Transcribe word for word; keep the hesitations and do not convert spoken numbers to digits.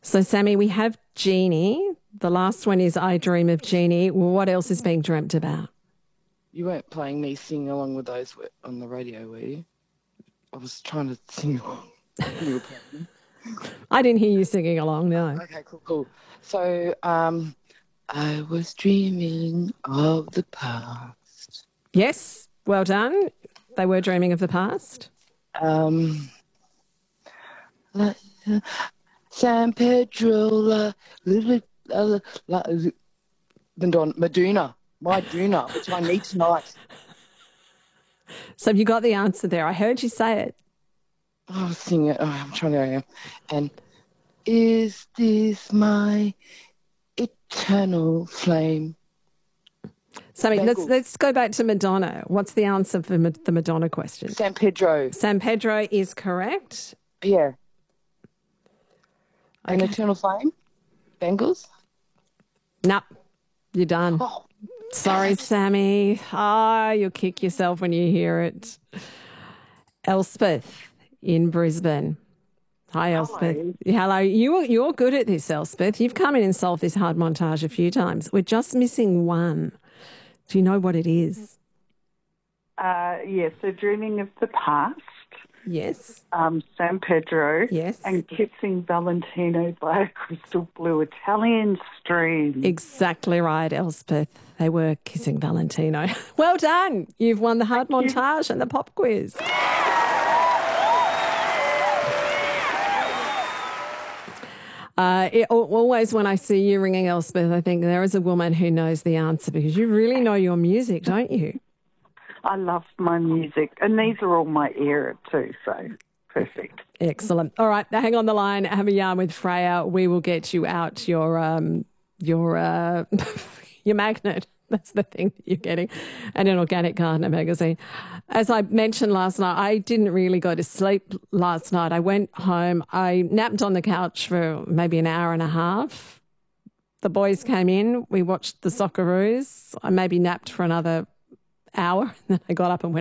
So, Sammy, we have Jeannie. The last one is I Dream of Jeannie. What else is being dreamt about? You weren't playing me singing along with those on the radio, were you? I was trying to sing along. You were playing. I didn't hear you singing along, no. Okay, cool, cool. So, um, I was dreaming of the past. Yes, well done. They were dreaming of the past. Um, la, uh, San Pedro, la, la, la, la, Madonna, Maduna, my Duna, which I need tonight. So you got the answer there. I heard you say it. Oh, I'll sing it. Oh, I'm trying to. And is this my eternal flame? Sammy, let's let's go back to Madonna. What's the answer for Ma- the Madonna question? San Pedro. San Pedro is correct. Yeah. Okay. An eternal flame? Bengals? Nope. You're done. Oh, Sorry, Sammy. Ah, you'll kick yourself when you hear it. Elspeth in Brisbane. Hi, Elspeth. Hello. Hello. You, you're good at this, Elspeth. You've come in and solved this hard montage a few times. We're just missing one. Do you know what it is? Uh, yes, so Dreaming of the Past, Yes. um, San Pedro, Yes. and Kissing Valentino by a crystal blue Italian stream. Exactly right, Elspeth. They were kissing Valentino. Well done. You've won the hard Thank you. montage and the pop quiz. Uh, it, always when I see you ringing Elspeth, I think there is a woman who knows the answer because you really know your music, don't you? I love my music, and these are all my era too, so perfect. Excellent. All right, now hang on the line. Have a yarn with Freya. We will get you out your um, your uh, your magnet. That's the thing that you're getting, and an Organic Gardener magazine. As I mentioned last night, I didn't really go to sleep last night. I went home. I napped on the couch for maybe an hour and a half. The boys came in. We watched the Socceroos. I maybe napped for another hour, and then I got up and went